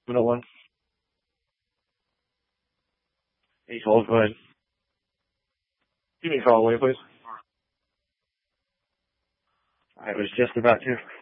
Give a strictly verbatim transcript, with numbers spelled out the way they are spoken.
Minute one. Eight hold, go ahead. Give me a call away, please. I was just about to.